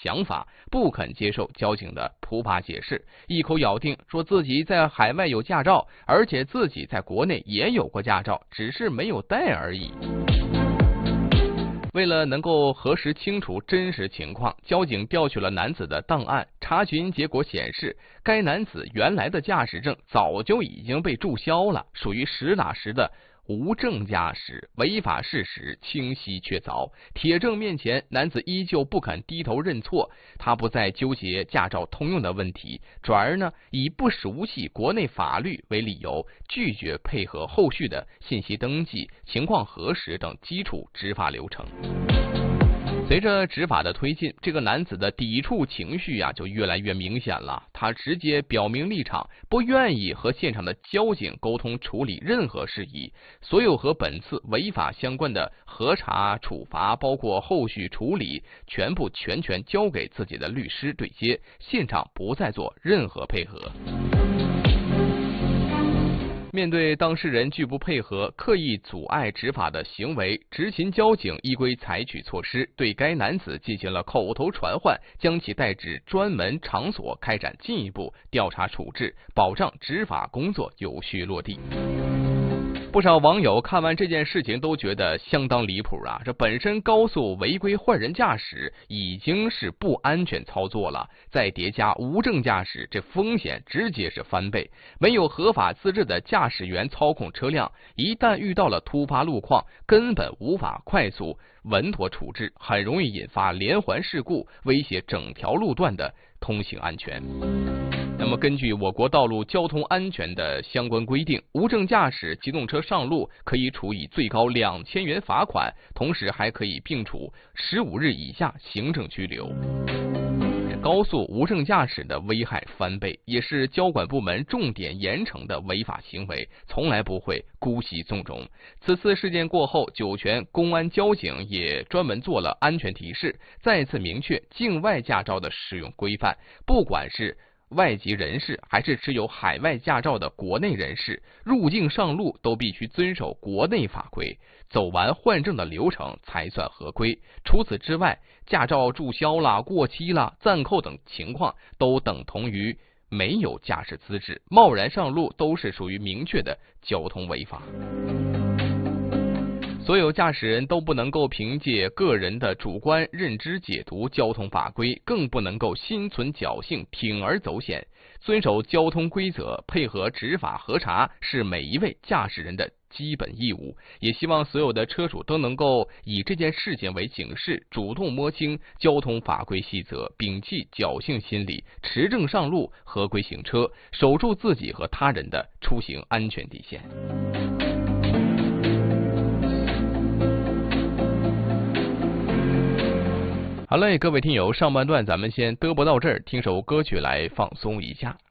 想法，不肯接受交警的扑啪解释，一口咬定说自己在海外有驾照，而且自己在国内也有过驾照，只是没有带而已。为了能够核实清楚真实情况，交警调取了男子的档案，查询结果显示，该男子原来的驾驶证早就已经被注销了，属于实打实的无证驾驶，违法事实清晰确凿。铁证面前，男子依旧不肯低头认错，他不再纠结驾照通用的问题，转而呢以不熟悉国内法律为理由，拒绝配合后续的信息登记、情况核实等基础执法流程。随着执法的推进，这个男子的抵触情绪就越来越明显了。他直接表明立场，不愿意和现场的交警沟通处理任何事宜，所有和本次违法相关的核查、处罚，包括后续处理，全权交给自己的律师对接，现场不再做任何配合。面对当事人拒不配合、刻意阻碍执法的行为，执勤交警依规采取措施，对该男子进行了口头传唤，将其带至专门场所开展进一步调查处置，保障执法工作有序落地。不少网友看完这件事情都觉得相当离谱这本身高速违规换人驾驶已经是不安全操作了，再叠加无证驾驶，这风险直接是翻倍。没有合法资质的驾驶员操控车辆，一旦遇到了突发路况，根本无法快速稳妥处置，很容易引发连环事故，威胁整条路段的通行安全。那么根据我国道路交通安全的相关规定，无证驾驶机动车上路可以处以最高2000元罚款，同时还可以并处15日以下行政拘留。高速无证驾驶的危害翻倍，也是交管部门重点严惩的违法行为，从来不会姑息纵容。此次事件过后，酒泉公安交警也专门做了安全提示，再次明确境外驾照的使用规范，不管是外籍人士还是持有海外驾照的国内人士，入境上路都必须遵守国内法规，走完换证的流程才算合规。除此之外，驾照注销了、过期了、暂扣等情况都等同于没有驾驶资质，贸然上路都是属于明确的交通违法。所有驾驶人都不能够凭借个人的主观认知解读交通法规，更不能够心存侥幸铤而走险。遵守交通规则，配合执法核查，是每一位驾驶人的基本义务。也希望所有的车主都能够以这件事情为警示，主动摸清交通法规细则，摒弃侥幸心理，持证上路，合规行车，守住自己和他人的出行安全底线。好嘞，各位听友，上半段咱们先嘚啵到这儿，听首歌曲来放松一下。